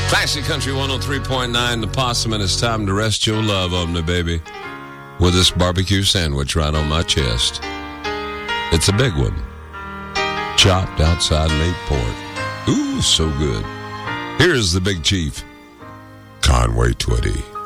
Classic Country 103.9, the Possum, and it's time to rest your love on me, baby, with this barbecue sandwich right on my chest. It's a big one. Chopped outside made pork. Ooh, so good. Here's the Big Chief, Conway Twitty.